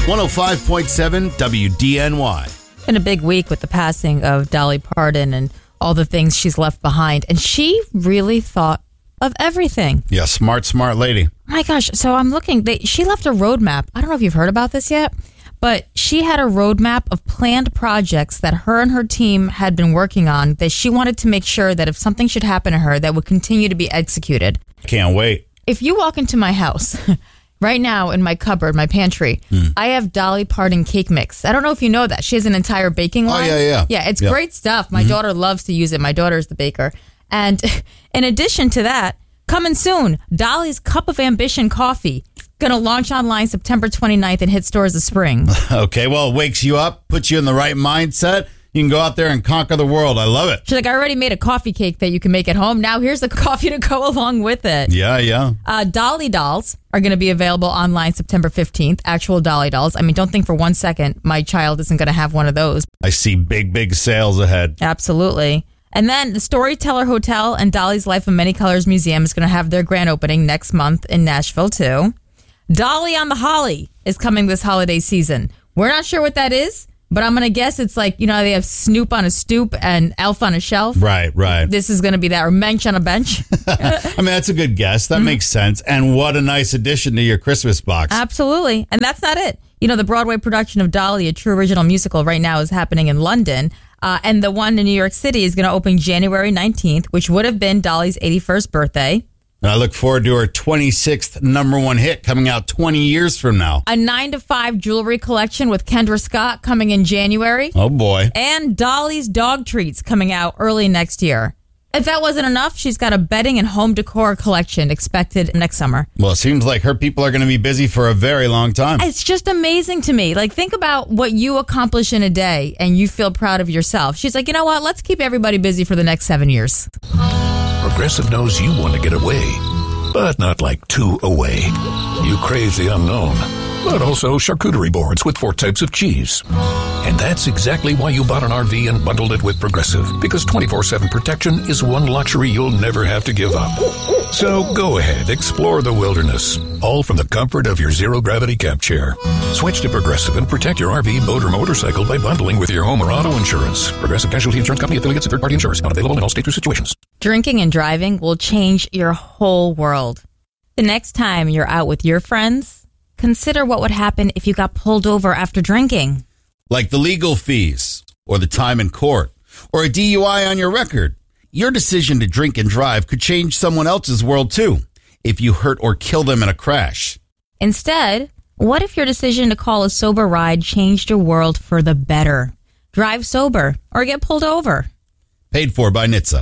105.7 WDNY. Been a big week with the passing of Dolly Parton and all the things she's left behind. And she really thought of everything. Yeah, smart lady. Oh my gosh. So I'm looking. She left a roadmap. I don't know if you've heard about this yet, but she had a roadmap of planned projects that her and her team had been working on that she wanted to make sure that if something should happen to her, that would continue to be executed. Can't wait. If you walk into my house right now in my cupboard, my pantry, I have Dolly Parton cake mix. I don't know if you know that. She has an entire baking line. Oh, yeah. Yeah, it's great stuff. My daughter loves to use it. My daughter's the baker. And in addition to that, coming soon, Dolly's Cup of Ambition coffee. Going to launch online September 29th and hit stores this spring. Okay, well, it wakes you up, puts you in the right mindset. You can go out there and conquer the world. I love it. She's like, I already made a coffee cake that you can make at home. Now here's the coffee to go along with it. Yeah. Dolly dolls are going to be available online September 15th. Actual Dolly dolls. I mean, don't think for 1 second my child isn't going to have one of those. I see big sales ahead. Absolutely. And then the Storyteller Hotel and Dolly's Life of Many Colors Museum is going to have their grand opening next month in Nashville, too. Dolly on the Holly is coming this holiday season. We're not sure what that is, but I'm going to guess it's like, you know, they have Snoop on a stoop and Elf on a shelf. Right. This is going to be that, or Mensch on a bench. I mean, that's a good guess. That makes sense. And what a nice addition to your Christmas box. Absolutely. And that's not it. You know, the Broadway production of Dolly, a true original musical, right now is happening in London. And the one in New York City is going to open January 19th, which would have been Dolly's 81st birthday. And I look forward to her 26th number one hit coming out 20 years from now. A 9 to 5 jewelry collection with Kendra Scott coming in January. Oh, boy. And Dolly's dog treats coming out early next year. If that wasn't enough, she's got a bedding and home decor collection expected next summer. Well, it seems like her people are going to be busy for a very long time. It's just amazing to me. Like, think about what you accomplish in a day and you feel proud of yourself. She's like, you know what? Let's keep everybody busy for the next 7 years. Progressive knows you want to get away, but not like too away. You crave the unknown, but also charcuterie boards with 4 types of cheese. And that's exactly why you bought an RV and bundled it with Progressive, because 24/7 protection is one luxury you'll never have to give up. So go ahead, explore the wilderness, all from the comfort of your zero-gravity camp chair. Switch to Progressive and protect your RV, boat, or motorcycle by bundling with your home or auto insurance. Progressive Casualty Insurance Company, affiliates, and third-party insurers. Not available in all states or situations. Drinking and driving will change your whole world. The next time you're out with your friends, consider what would happen if you got pulled over after drinking. Like the legal fees, or the time in court, or a DUI on your record. Your decision to drink and drive could change someone else's world, too, if you hurt or kill them in a crash. Instead, what if your decision to call a sober ride changed your world for the better? Drive sober or get pulled over. Paid for by NHTSA.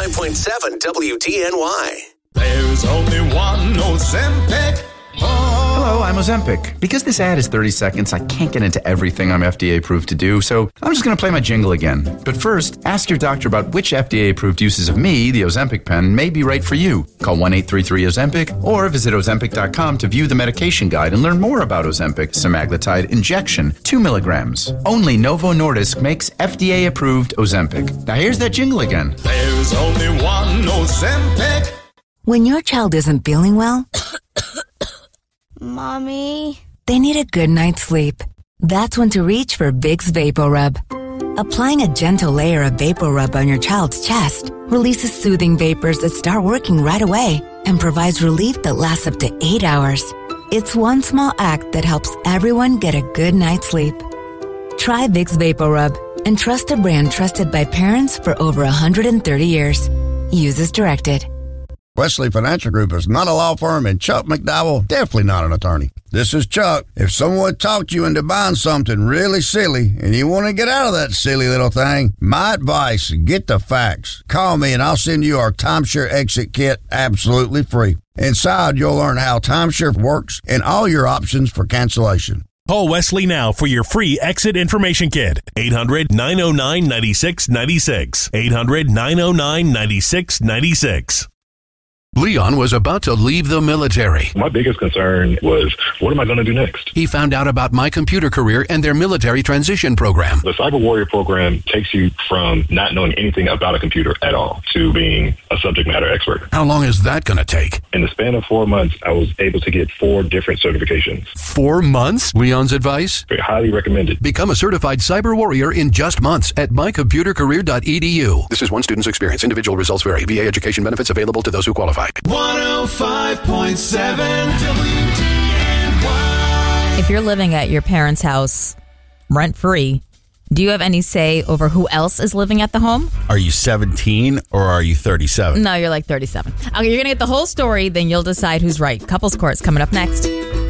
105.7 WDNY. There's only one Ozempic. Hello, I'm Ozempic. Because this ad is 30 seconds, I can't get into everything I'm FDA approved to do, so I'm just going to play my jingle again. But first, ask your doctor about which FDA approved uses of me, the Ozempic pen, may be right for you. Call 1-833-OZEMPIC or visit Ozempic.com to view the medication guide and learn more about Ozempic semaglutide injection, 2 milligrams. Only Novo Nordisk makes FDA approved Ozempic. Now here's that jingle again. There's only one Ozempic. When your child isn't feeling well, Mommy, they need a good night's sleep. That's when to reach for Vicks VapoRub. Applying a gentle layer of VapoRub on your child's chest releases soothing vapors that start working right away and provides relief that lasts up to 8 hours. It's one small act that helps everyone get a good night's sleep. Try Vicks VapoRub and trust a brand trusted by parents for over 130 years. Use as directed. Wesley Financial Group is not a law firm, and Chuck McDowell definitely not an attorney. This is Chuck. If someone talked you into buying something really silly and you want to get out of that silly little thing, my advice, get the facts. Call me and I'll send you our timeshare exit kit absolutely free. Inside, you'll learn how timeshare works and all your options for cancellation. Call Wesley now for your free exit information kit. 800-909-9696. 800-909-9696. Leon was about to leave the military. My biggest concern was, what am I going to do next? He found out about My Computer Career and their military transition program. The Cyber Warrior program takes you from not knowing anything about a computer at all to being a subject matter expert. How long is that going to take? In the span of 4 months, I was able to get 4 different certifications. 4 months? Leon's advice? Very highly recommended. Become a certified cyber warrior in just months at mycomputercareer.edu. This is one student's experience. Individual results vary. VA education benefits available to those who qualify. 105.7 WDNY. If you're living at your parents' house rent-free, do you have any say over who else is living at the home? Are you 17 or are you 37? No, you're like 37. Okay, you're going to get the whole story, then you'll decide who's right. Couples Court's coming up next.